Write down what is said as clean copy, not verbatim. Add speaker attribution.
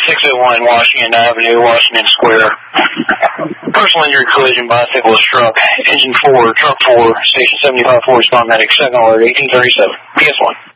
Speaker 1: 601 Washington Avenue, Washington Square. Personal injury collision, bicyclist struck. Engine 4, truck 4, station 75 respond medic, second alert, 1837. PS1.